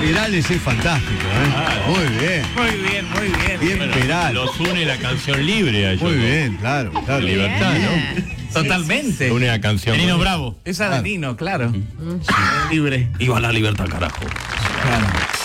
Perales es fantástico, Muy bien. Bien Bueno, Perales. los une la canción libre a ellos. Muy bien, claro. Libertad, ¿no? Totalmente. Une la canción. Nino Bravo. Esa de Nino, claro. Libre. Iba a la libertad, carajo. Claro.